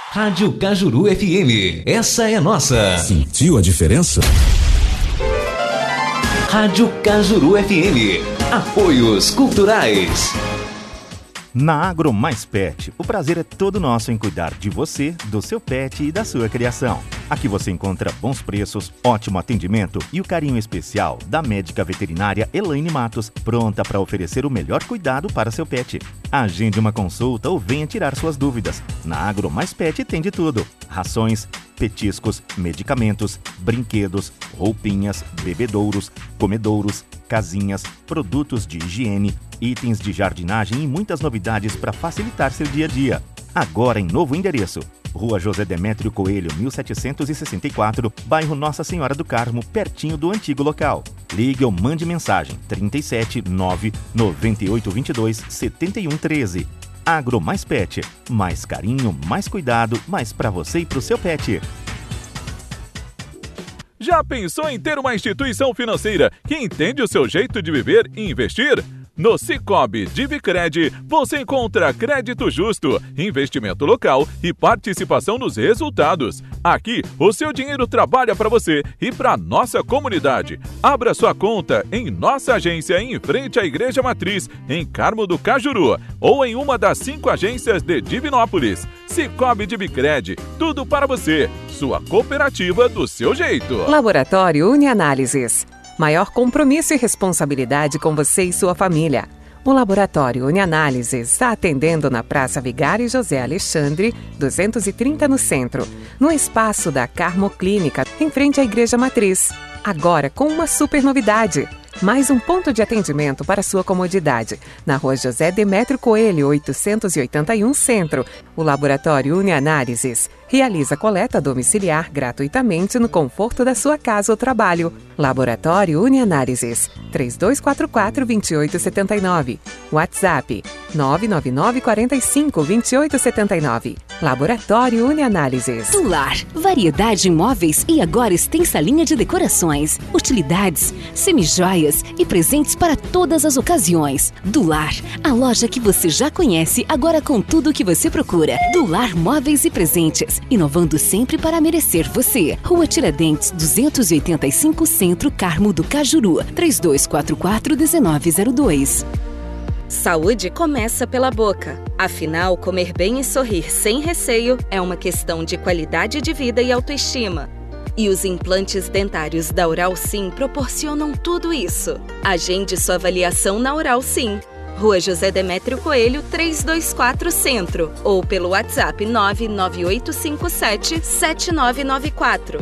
Rádio Cajuru FM, essa é nossa. Sentiu a diferença? Rádio Cajuru FM, apoios culturais. Na Agro Mais Pet, o prazer é todo nosso em cuidar de você, do seu pet e da sua criação. Aqui você encontra bons preços, ótimo atendimento e o carinho especial da médica veterinária Elaine Matos, pronta para oferecer o melhor cuidado para seu pet. Agende uma consulta ou venha tirar suas dúvidas. Na Agro Mais Pet tem de tudo: rações, petiscos, medicamentos, brinquedos, roupinhas, bebedouros, comedouros, casinhas, produtos de higiene, itens de jardinagem e muitas novidades para facilitar seu dia a dia. Agora em novo endereço: Rua José Demétrio Coelho, 1764, bairro Nossa Senhora do Carmo, pertinho do antigo local. Ligue ou mande mensagem 37 9 9822 7113. Agro Mais Pet, mais carinho, mais cuidado, mais para você e para o seu pet. Já pensou em ter uma instituição financeira que entende o seu jeito de viver e investir? No Sicoob Divicred, você encontra crédito justo, investimento local e participação nos resultados. Aqui, o seu dinheiro trabalha para você e para nossa comunidade. Abra sua conta em nossa agência em frente à Igreja Matriz, em Carmo do Cajuru, ou em uma das 5 agências de Divinópolis. Sicoob Divicred, tudo para você. Sua cooperativa do seu jeito. Laboratório Unianálises. Maior compromisso e responsabilidade com você e sua família. O Laboratório Unianálises está atendendo na Praça Vigário José Alexandre, 230 no centro, no espaço da Carmo Clínica, em frente à Igreja Matriz. Agora com uma super novidade: mais um ponto de atendimento para sua comodidade, na Rua José Demétrio Coelho, 881 Centro. O Laboratório Unianálises realiza coleta domiciliar gratuitamente no conforto da sua casa ou trabalho. Laboratório Unianálises, 3244-2879. WhatsApp, 999-45-2879. Laboratório Unianálises. Do Lar, variedade em móveis e agora extensa linha de decorações, utilidades, semijoias e presentes para todas as ocasiões. Do Lar, a loja que você já conhece, agora com tudo o que você procura. Do Lar Móveis e Presentes, inovando sempre para merecer você. Rua Tiradentes, 285 Centro, Carmo do Cajuru, 3244-1902. Saúde começa pela boca. Afinal, comer bem e sorrir sem receio é uma questão de qualidade de vida e autoestima. E os implantes dentários da Oral Sim proporcionam tudo isso. Agende sua avaliação na Oral Sim. Rua José Demétrio Coelho, 324 Centro. Ou pelo WhatsApp 99857-7994.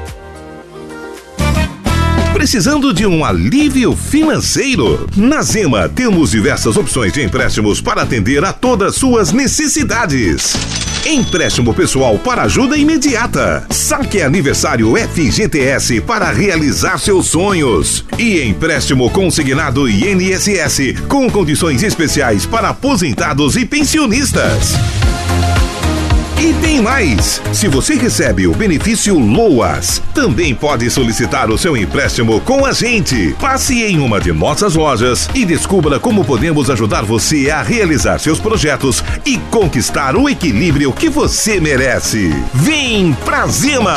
Precisando de um alívio financeiro? Na Zema temos diversas opções de empréstimos para atender a todas suas necessidades. Empréstimo pessoal para ajuda imediata. Saque aniversário FGTS para realizar seus sonhos. E empréstimo consignado INSS com condições especiais para aposentados e pensionistas. E tem mais! Se você recebe o benefício LOAS, também pode solicitar o seu empréstimo com a gente. Passe em uma de nossas lojas e descubra como podemos ajudar você a realizar seus projetos e conquistar o equilíbrio que você merece. Vem pra Zema!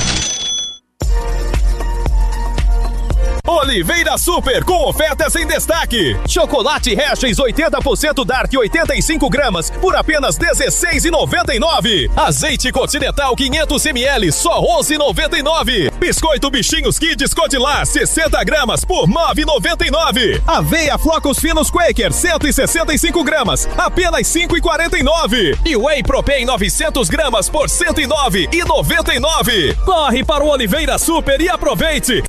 Oliveira Super, com ofertas em destaque. Chocolate Hershey's 80% Dark 85 gramas por apenas R$16,99. Azeite Continental 500 ml só R$11,99. Biscoito Bichinhos Kids Codilar 60 gramas por R$9,99. Aveia Flocos Finos Quaker 165 gramas apenas R$5,49. E Whey Protein 900 gramas por R$109,99. Corre para o Oliveira Super e aproveite!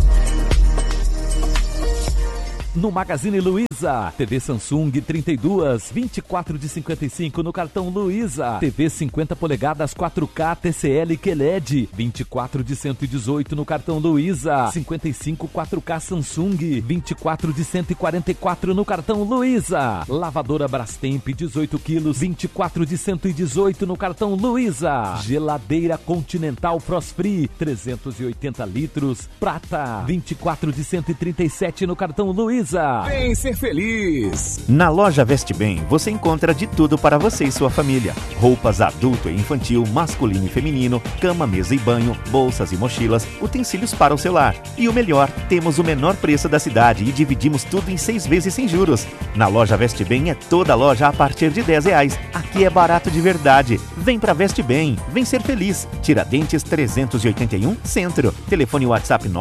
No Magazine Luiza, TV Samsung 32, 24 de 55 no cartão Luiza. TV 50 polegadas 4K TCL QLED, 24 de 118 no cartão Luiza. 55 4K Samsung, 24 de 144 no cartão Luiza. Lavadora Brastemp 18 quilos, 24 de 118 no cartão Luiza. Geladeira Continental Frost Free, 380 litros, prata, 24 de 137 no cartão Luiza. Luiza. Vem ser feliz. Na loja Veste Bem, você encontra de tudo para você e sua família. Roupas adulto e infantil, masculino e feminino, cama, mesa e banho, bolsas e mochilas, utensílios para o celular. E o melhor, temos o menor preço da cidade e dividimos tudo em 6 vezes sem juros. Na loja Veste Bem é toda loja a partir de R$10. Aqui é barato de verdade. Vem pra Veste Bem, vem ser feliz. Tiradentes 381, Centro. Telefone WhatsApp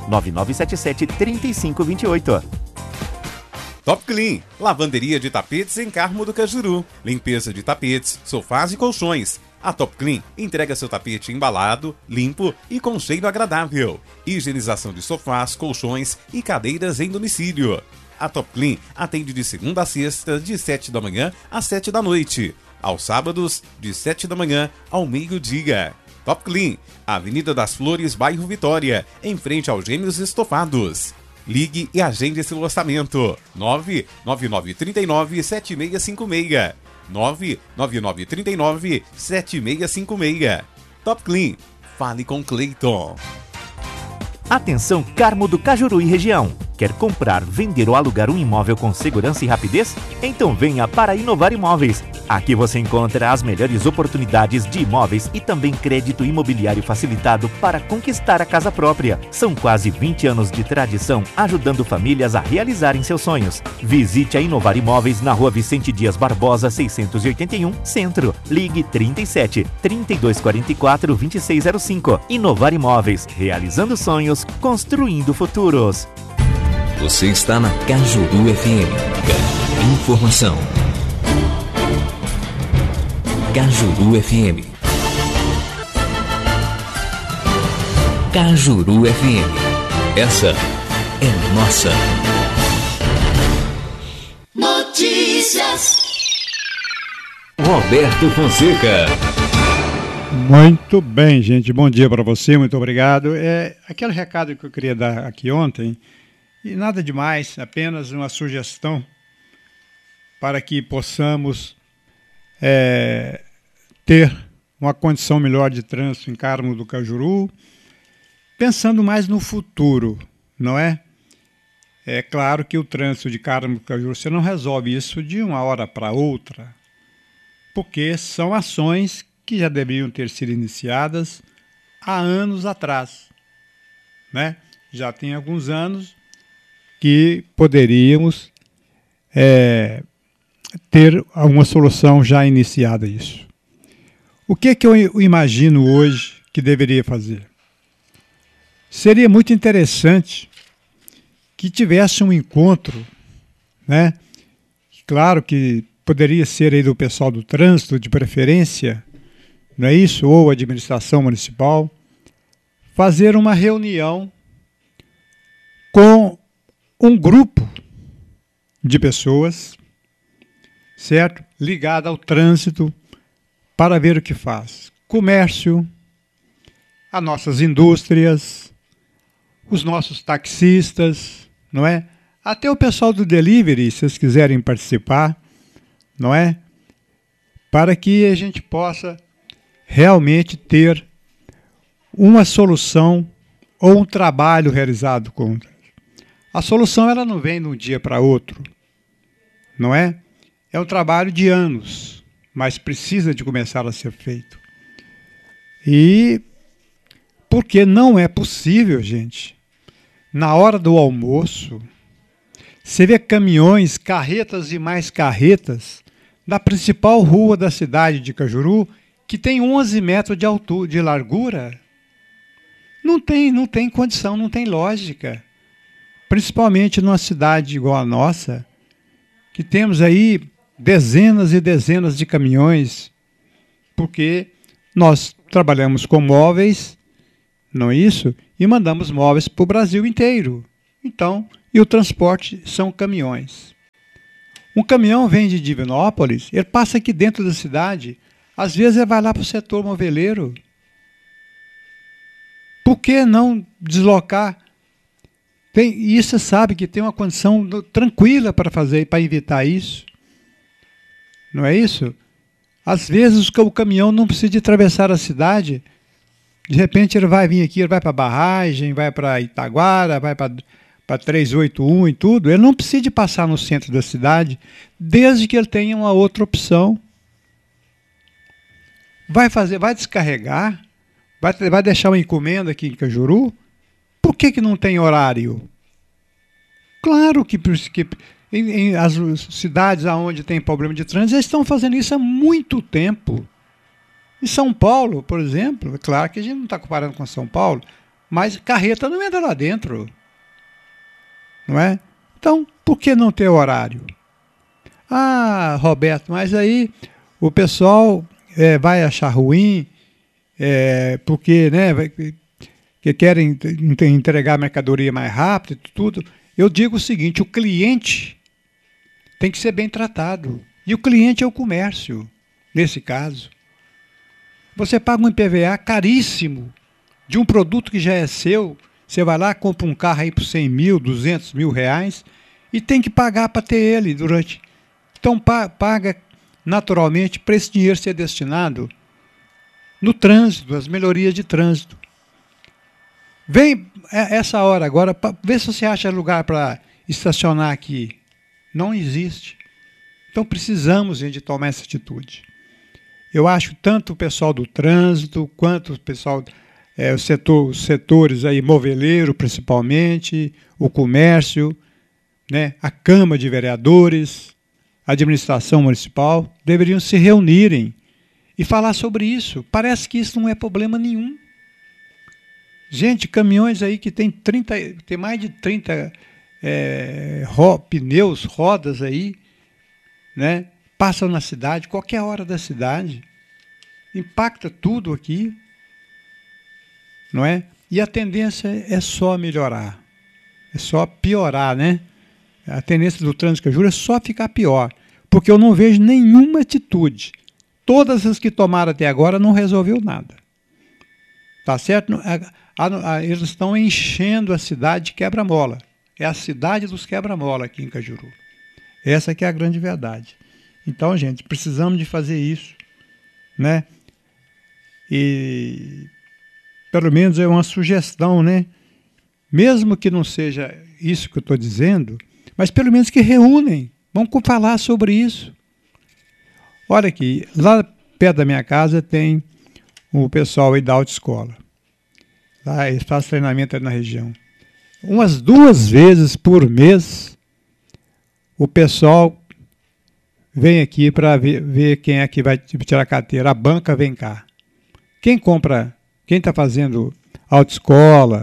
99977-3528. Top Clean, lavanderia de tapetes em Carmo do Cajuru. Limpeza de tapetes, sofás e colchões. A Top Clean entrega seu tapete embalado, limpo e com cheiro agradável. Higienização de sofás, colchões e cadeiras em domicílio. A Top Clean atende de segunda a sexta, de 7 da manhã às 7 da noite. Aos sábados, de 7 da manhã ao meio-dia. Top Clean, Avenida das Flores, bairro Vitória, em frente aos Gêmeos Estofados. Ligue e agende seu orçamento. 99939-7656. 99939-7656. Top Clean, fale com Cleiton. Atenção, Carmo do Cajuru e região. Quer comprar, vender ou alugar um imóvel com segurança e rapidez? Então venha para Inovar Imóveis. Aqui você encontra as melhores oportunidades de imóveis e também crédito imobiliário facilitado para conquistar a casa própria. São quase 20 anos de tradição ajudando famílias a realizarem seus sonhos. Visite a Inovar Imóveis na Rua Vicente Dias Barbosa, 681, Centro. Ligue 37 3244 2605. Inovar Imóveis, realizando sonhos, construindo futuros. Você está na Cajuru FM. Informação. Cajuru FM. Cajuru FM. Essa é nossa. Notícias. Roberto Fonseca. Muito bem, gente. Bom dia para você. Muito obrigado. Aquele recado que eu queria dar aqui ontem, e nada demais, apenas uma sugestão para que possamos ter uma condição melhor de trânsito em Carmo do Cajuru, pensando mais no futuro, não é? É claro que o trânsito de Carmo do Cajuru, você não resolve isso de uma hora para outra, porque são ações que já deveriam ter sido iniciadas há anos atrás, né? Já tem alguns anos que poderíamos ter uma solução já iniciada isso. O que eu imagino hoje que deveria fazer? Seria muito interessante que tivesse um encontro, né? Claro que poderia ser aí do pessoal do trânsito, de preferência, não é isso? Ou administração municipal, fazer uma reunião com um grupo de pessoas, certo? Ligada ao trânsito, para ver o que faz. Comércio, as nossas indústrias, os nossos taxistas, não é? Até o pessoal do delivery, se vocês quiserem participar, não é? Para que a gente possa realmente ter uma solução ou um trabalho realizado contra. A solução ela não vem de um dia para outro, não é? É um trabalho de anos, mas precisa de começar a ser feito. E porque não é possível, gente, na hora do almoço, você vê caminhões, carretas e mais carretas na principal rua da cidade de Cajuru, que tem 11 metros de altura, de largura. Não tem condição, não tem lógica. Principalmente numa cidade igual a nossa, que temos aí dezenas e dezenas de caminhões, porque nós trabalhamos com móveis, não é isso? E mandamos móveis para o Brasil inteiro. Então, e o transporte são caminhões. Um caminhão vem de Divinópolis, ele passa aqui dentro da cidade, às vezes ele vai lá para o setor moveleiro. Por que não deslocar? E você sabe que tem uma condição tranquila para fazer, para evitar isso. Não é isso? Às vezes o caminhão não precisa de atravessar a cidade. De repente ele vai vir aqui, ele vai para a barragem, vai para Itaguara, vai para para 381 e tudo, ele não precisa de passar no centro da cidade, desde que ele tenha uma outra opção. Vai descarregar, vai deixar uma encomenda aqui em Cajuru. Por que não tem horário? Claro que em as cidades onde tem problema de trânsito, eles estão fazendo isso há muito tempo. Em São Paulo, por exemplo, é claro que a gente não está comparando com São Paulo, mas carreta não entra lá dentro. Não é? Então, por que não ter horário? Ah, Roberto, mas aí o pessoal vai achar ruim, porque que querem entregar a mercadoria mais rápido e tudo. Eu digo o seguinte, o cliente tem que ser bem tratado. E o cliente é o comércio, nesse caso. Você paga um IPVA caríssimo de um produto que já é seu. Você vai lá, compra um carro aí por 100 mil, 200 mil reais e tem que pagar para ter ele durante... Então paga naturalmente para esse dinheiro ser destinado no trânsito, as melhorias de trânsito. Vem essa hora agora, vê se você acha lugar para estacionar aqui. Não existe. Então precisamos, gente, tomar essa atitude. Eu acho tanto o pessoal do trânsito, quanto o pessoal, os setores aí, moveleiro principalmente, o comércio, né, a Câmara de Vereadores, a administração municipal, deveriam se reunirem e falar sobre isso. Parece que isso não é problema nenhum. Gente, caminhões aí que tem mais de 30 pneus, rodas aí, né? Passam na cidade, qualquer hora da cidade, impacta tudo aqui, não é? E a tendência é só melhorar, é só piorar, né? A tendência do trânsito Cajuru é só ficar pior, porque eu não vejo nenhuma atitude. Todas as que tomaram até agora não resolveu nada. Tá certo? Eles estão enchendo a cidade de quebra-mola. É a cidade dos quebra-mola aqui em Cajuru. Essa que é a grande verdade. Então, gente, precisamos de fazer isso, né? E pelo menos é uma sugestão, né? Mesmo que não seja isso que eu estou dizendo, mas pelo menos que reúnem. Vamos falar sobre isso. Olha aqui, lá perto da minha casa tem o pessoal aí da autoescola. Lá eles fazem treinamento aí na região. Umas 2 vezes por mês, o pessoal vem aqui para ver quem é que vai tirar a carteira. A banca vem cá. Quem está fazendo autoescola,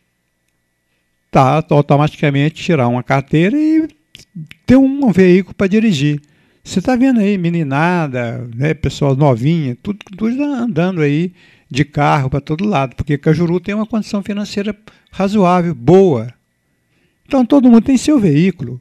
tá automaticamente tirar uma carteira e ter um veículo para dirigir. Você está vendo aí, meninada, né, pessoal novinha, tudo andando aí de carro para todo lado, porque Cajuru tem uma condição financeira razoável, boa. Então todo mundo tem seu veículo.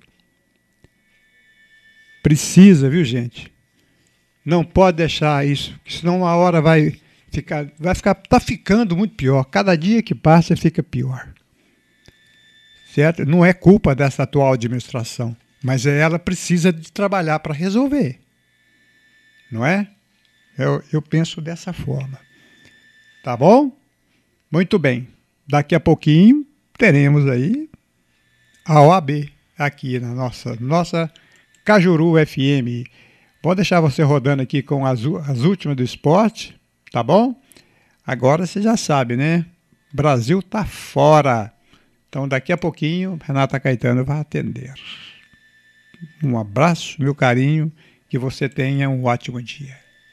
Precisa, viu, gente? Não pode deixar isso, senão uma hora está ficando muito pior. Cada dia que passa fica pior. Certo? Não é culpa dessa atual administração, mas ela precisa de trabalhar para resolver. Não é? Eu penso dessa forma. Tá bom? Muito bem. Daqui a pouquinho teremos aí a OAB aqui na nossa Cajuru FM. Vou deixar você rodando aqui com as últimas do esporte, tá bom? Agora você já sabe, né? Brasil tá fora. Então daqui a pouquinho Renata Caetano vai atender. Um abraço, meu carinho, que você tenha um ótimo dia.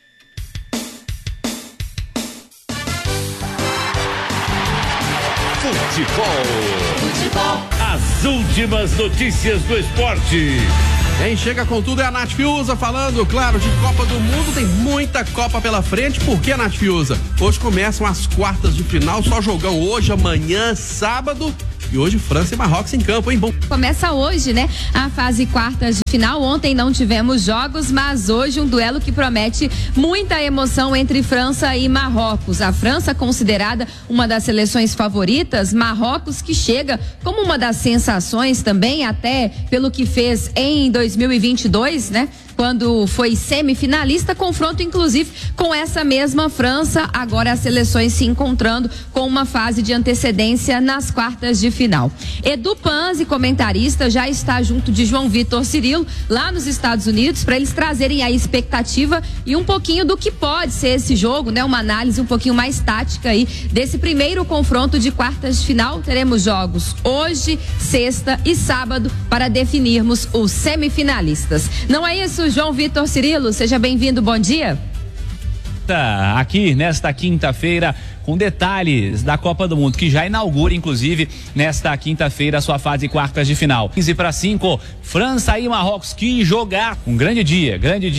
Futebol. As últimas notícias do esporte. Quem chega com tudo é a Nath Fiuza, falando, claro, de Copa do Mundo. Tem muita Copa pela frente. Por que, Nath Fiuza? Hoje começam as quartas de final, só jogão hoje, amanhã, sábado. E hoje França e Marrocos em campo, hein? Bom. Começa hoje, né? A fase quartas de final. Ontem não tivemos jogos, mas hoje um duelo que promete muita emoção entre França e Marrocos. A França considerada uma das seleções favoritas, Marrocos que chega como uma das sensações também, até pelo que fez em 2022, né? quando foi semifinalista, confronto inclusive com essa mesma França. Agora as seleções se encontrando com uma fase de antecedência nas quartas de final. Edu Panzi, comentarista, já está junto de João Vitor Cirilo lá nos Estados Unidos para eles trazerem a expectativa e um pouquinho do que pode ser esse jogo, né? Uma análise um pouquinho mais tática aí desse primeiro confronto de quartas de final. Teremos jogos hoje, sexta e sábado para definirmos os semifinalistas. Não é isso, João Vitor Cirilo? Seja bem-vindo, bom dia. Aqui nesta quinta-feira com detalhes da Copa do Mundo, que já inaugura inclusive nesta quinta-feira a sua fase quartas de final. 15-5, França e Marrocos, que jogar. Um grande dia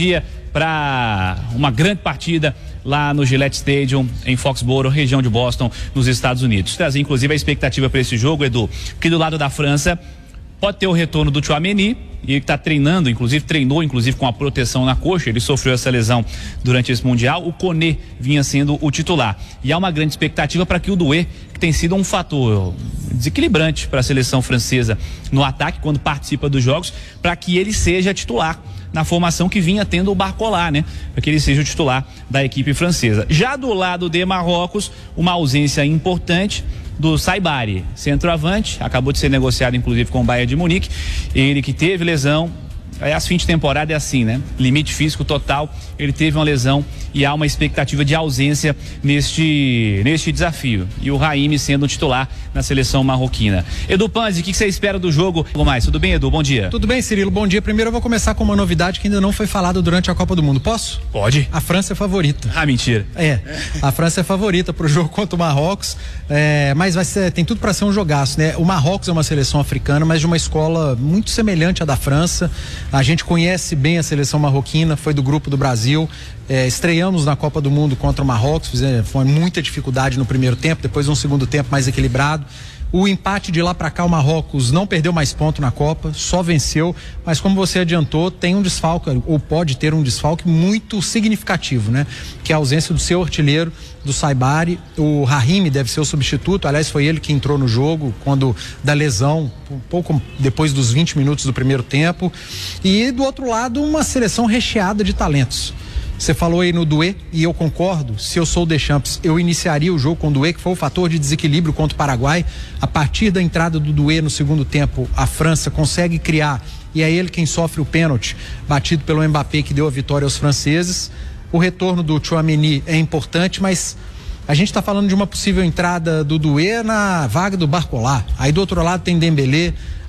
para uma grande partida lá no Gillette Stadium, em Foxborough, região de Boston, nos Estados Unidos. Trazer inclusive a expectativa para esse jogo, Edu, que do lado da França pode ter o retorno do Tchouaméni, e ele está treinando, treinou com a proteção na coxa. Ele sofreu essa lesão durante esse Mundial. O Koné vinha sendo o titular. E há uma grande expectativa para que o Doué, que tem sido um fator desequilibrante para a seleção francesa no ataque, quando participa dos jogos, para que ele seja titular na formação que vinha tendo o Barcola, né? Para que ele seja o titular da equipe francesa. Já do lado de Marrocos, uma ausência importante do Saibari, centroavante, acabou de ser negociado inclusive com o Bayern de Munique. Ele que teve lesão, as fim de temporada é assim, né? Limite físico total, ele teve uma lesão e há uma expectativa de ausência neste desafio. E o Raimi sendo o titular na seleção marroquina. Edu Panzi, o que você espera do jogo? Tudo bem, Edu? Bom dia. Tudo bem, Cirilo? Bom dia. Primeiro eu vou começar com uma novidade que ainda não foi falada durante a Copa do Mundo. Posso? Pode. A França é favorita. Ah, mentira. A França é favorita pro jogo contra o Marrocos, mas tem tudo para ser um jogaço, né? O Marrocos é uma seleção africana, mas de uma escola muito semelhante à da França. A gente conhece bem a seleção marroquina, foi do grupo do Brasil. Estreamos na Copa do Mundo contra o Marrocos, foi muita dificuldade no primeiro tempo, depois um segundo tempo mais equilibrado. O empate de lá para cá, o Marrocos não perdeu mais ponto na Copa, só venceu, mas como você adiantou, tem um desfalque, ou pode ter um desfalque muito significativo, né? Que é a ausência do seu artilheiro, do Saibari. O Rahimi deve ser o substituto, aliás foi ele que entrou no jogo da lesão, um pouco depois dos 20 minutos do primeiro tempo. E do outro lado, uma seleção recheada de talentos. Você falou aí no Doué, e eu concordo. Se eu sou o Deschamps, eu iniciaria o jogo com o Doué, que foi o fator de desequilíbrio contra o Paraguai. A partir da entrada do Doué no segundo tempo, a França consegue criar, e é ele quem sofre o pênalti batido pelo Mbappé, que deu a vitória aos franceses. O retorno do Tchouaméni é importante, mas a gente está falando de uma possível entrada do Doué na vaga do Barcola. Aí do outro lado tem Dembélé.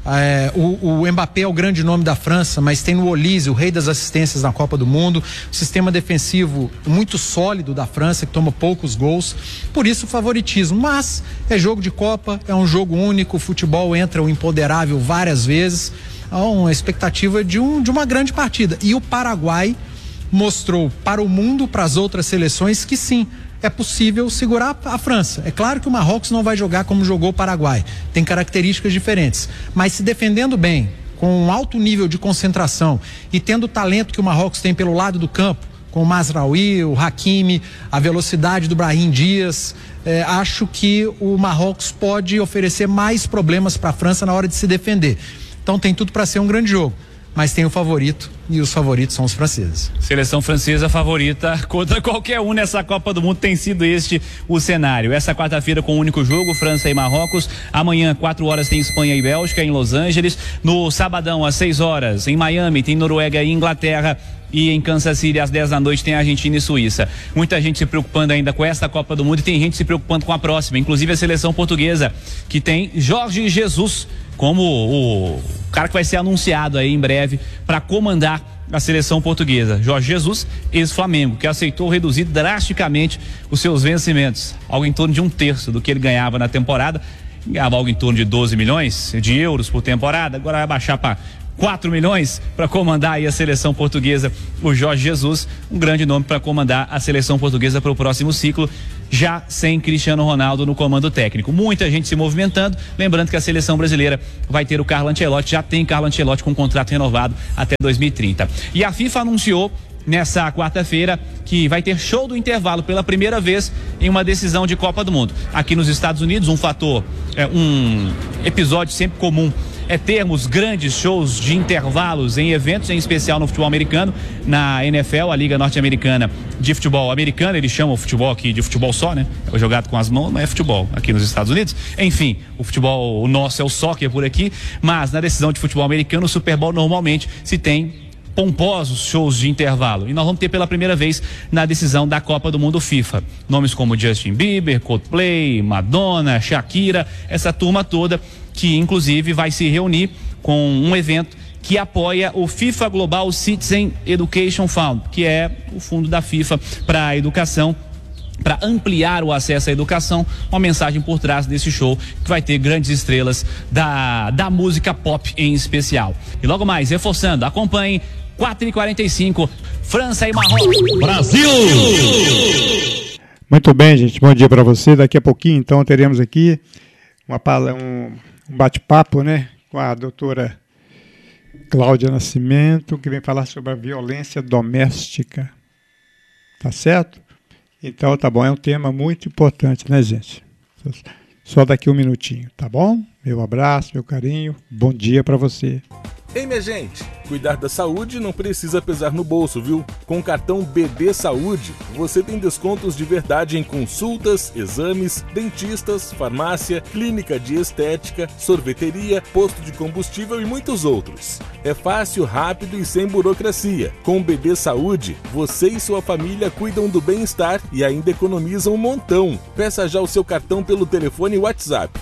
O Mbappé é o grande nome da França, mas tem no Olise, o rei das assistências na Copa do Mundo, o sistema defensivo muito sólido da França, que toma poucos gols, por isso o favoritismo, mas é jogo de Copa, é um jogo único, o futebol entra o imponderável várias vezes, há uma expectativa de uma grande partida, e o Paraguai mostrou para o mundo, para as outras seleções, que sim, é possível segurar a França. É claro que o Marrocos não vai jogar como jogou o Paraguai, tem características diferentes, mas se defendendo bem, com um alto nível de concentração e tendo o talento que o Marrocos tem pelo lado do campo, com o Mazraoui, o Hakimi, a velocidade do Brahim Dias, acho que o Marrocos pode oferecer mais problemas para a França na hora de se defender. Então tem tudo para ser um grande jogo, mas tem o favorito, e os favoritos são os franceses. Seleção francesa favorita contra qualquer um nessa Copa do Mundo, tem sido este o cenário. Essa quarta-feira com um único jogo, França e Marrocos. Amanhã, 4 horas, tem Espanha e Bélgica em Los Angeles. No sabadão, às 6 horas, em Miami, tem Noruega e Inglaterra. E em Kansas City, às 10 da noite, tem Argentina e Suíça. Muita gente se preocupando ainda com esta Copa do Mundo, e tem gente se preocupando com a próxima, inclusive a seleção portuguesa, que tem Jorge Jesus como o cara que vai ser anunciado aí em breve para comandar a seleção portuguesa. Jorge Jesus, ex-Flamengo, que aceitou reduzir drasticamente os seus vencimentos, algo em torno de 1/3 do que ele ganhava na temporada. Ganhava algo em torno de 12 milhões de euros por temporada, agora vai baixar para 4 milhões para comandar aí a seleção portuguesa. O Jorge Jesus, um grande nome para comandar a seleção portuguesa para o próximo ciclo, já sem Cristiano Ronaldo no comando técnico. Muita gente se movimentando, lembrando que a seleção brasileira vai ter o Carlo Ancelotti, já tem Carlo Ancelotti com contrato renovado até 2030. E a FIFA anunciou nessa quarta-feira, que vai ter show do intervalo pela primeira vez em uma decisão de Copa do Mundo. Aqui nos Estados Unidos, um episódio sempre comum é termos grandes shows de intervalos em eventos, em especial no futebol americano. Na NFL, a Liga Norte-Americana de Futebol Americano, eles chamam o futebol aqui de futebol só, né? É jogado com as mãos, mas é futebol aqui nos Estados Unidos. Enfim, o nosso é o soccer por aqui, mas na decisão de futebol americano, o Super Bowl normalmente se tem pomposos shows de intervalo. E nós vamos ter pela primeira vez na decisão da Copa do Mundo FIFA. Nomes como Justin Bieber, Coldplay, Madonna, Shakira, essa turma toda que inclusive vai se reunir com um evento que apoia o FIFA Global Citizen Education Fund, que é o fundo da FIFA para a educação, para ampliar o acesso à educação. Uma mensagem por trás desse show que vai ter grandes estrelas da música pop em especial. E logo mais, reforçando, acompanhe 4h45, França e Marrocos. Brasil! Muito bem, gente, bom dia para você. Daqui a pouquinho, então, teremos aqui um bate-papo, né, com a doutora Cláudia Nascimento, que vem falar sobre a violência doméstica. Tá certo? Então, tá bom, é um tema muito importante, né, gente? Só daqui um minutinho, tá bom? Meu abraço, meu carinho, bom dia para você. Ei, minha gente, cuidar da saúde não precisa pesar no bolso, viu? Com o cartão BB Saúde, você tem descontos de verdade em consultas, exames, dentistas, farmácia, clínica de estética, sorveteria, posto de combustível e muitos outros. É fácil, rápido e sem burocracia. Com o BB Saúde, você e sua família cuidam do bem-estar e ainda economizam um montão. Peça já o seu cartão pelo telefone WhatsApp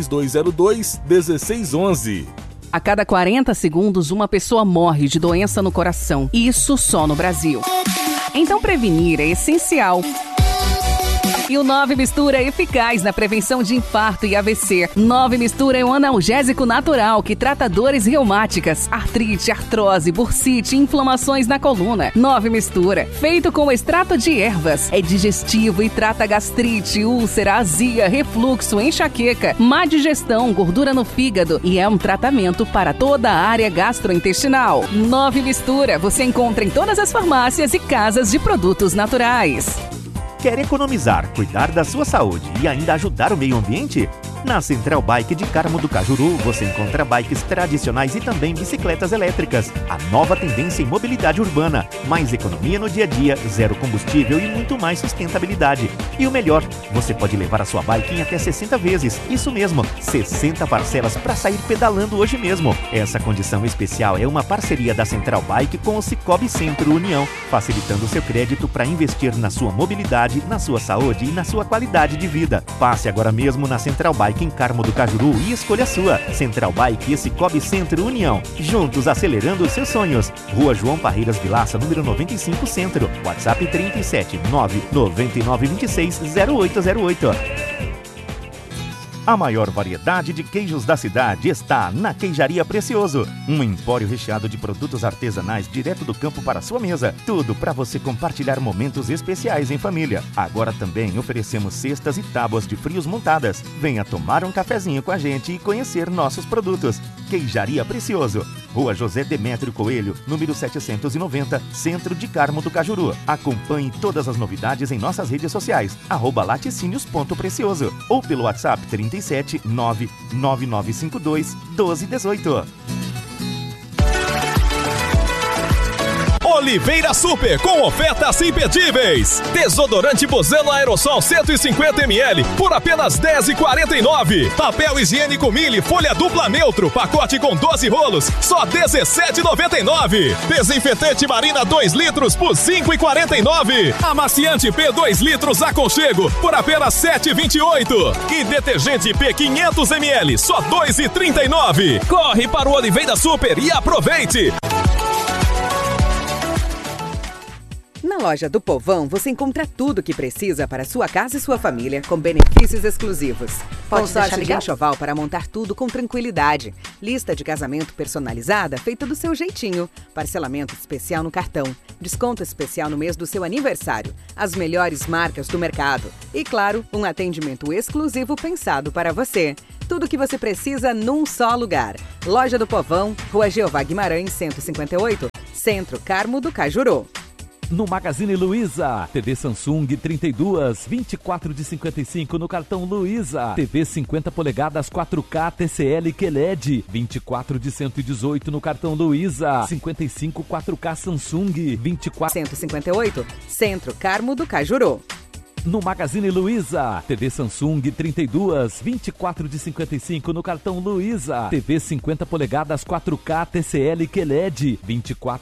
3202-1611. A cada 40 segundos, uma pessoa morre de doença no coração. E isso só no Brasil. Então, prevenir é essencial. E o 9 Mistura é eficaz na prevenção de infarto e AVC. 9 Mistura é um analgésico natural que trata dores reumáticas, artrite, artrose, bursite e inflamações na coluna. 9 Mistura, feito com extrato de ervas, é digestivo e trata gastrite, úlcera, azia, refluxo, enxaqueca, má digestão, gordura no fígado e é um tratamento para toda a área gastrointestinal. 9 Mistura, você encontra em todas as farmácias e casas de produtos naturais. Quer economizar, cuidar da sua saúde e ainda ajudar o meio ambiente? Na Central Bike de Carmo do Cajuru, você encontra bikes tradicionais e também bicicletas elétricas. A nova tendência em mobilidade urbana. Mais economia no dia a dia, zero combustível e muito mais sustentabilidade. E o melhor, você pode levar a sua bike em até 60 vezes. Isso mesmo, 60 parcelas para sair pedalando hoje mesmo. Essa condição especial é uma parceria da Central Bike com o Cicobi Centro União, facilitando seu crédito para investir na sua mobilidade, na sua saúde e na sua qualidade de vida. Passe agora mesmo na Central Bike em Carmo do Cajuru e escolha a sua. Central Bike e Cicobi Centro União. Juntos acelerando os seus sonhos. Rua João Parreiras Vilaça, número 95 Centro. WhatsApp 37 999 26 0808. A maior variedade de queijos da cidade está na Queijaria Precioso. Um empório recheado de produtos artesanais direto do campo para a sua mesa. Tudo para você compartilhar momentos especiais em família. Agora também oferecemos cestas e tábuas de frios montadas. Venha tomar um cafezinho com a gente e conhecer nossos produtos. Queijaria Precioso. Rua José Demétrio Coelho, número 790, Centro de Carmo do Cajuru. Acompanhe todas as novidades em nossas redes sociais, @laticínios.precioso ou pelo WhatsApp 37 99952 1218. Oliveira Super, com ofertas imperdíveis. Desodorante Bozano Aerosol 150 ml por apenas R$10,49. Papel higiênico Mille, folha dupla neutro, pacote com 12 rolos, só R$17,99. Desinfetante Marina 2 litros por R$5,49. Amaciante P 2 litros Aconchego por apenas R$7,28. E detergente P 500 ml, só R$2,39. Corre para o Oliveira Super e aproveite! Na loja do Povão, você encontra tudo o que precisa para sua casa e sua família, com benefícios exclusivos. Consórcio de enxoval para montar tudo com tranquilidade. Lista de casamento personalizada feita do seu jeitinho. Parcelamento especial no cartão. Desconto especial no mês do seu aniversário. As melhores marcas do mercado. E, claro, um atendimento exclusivo pensado para você. Tudo o que você precisa num só lugar. Loja do Povão, Rua Jeová Guimarães, 158, Centro, Carmo do Cajuru. No Magazine Luiza, TV Samsung 32, 24 de 55 no cartão Luiza. TV 50 polegadas 4K TCL QLED, 24 de 118 no cartão Luiza. 55 4K Samsung, 24 158, Centro Carmo do Cajuru. No Magazine Luiza, TV Samsung 32, 24 de 55 no cartão Luiza. TV 50 polegadas 4K TCL QLED, 24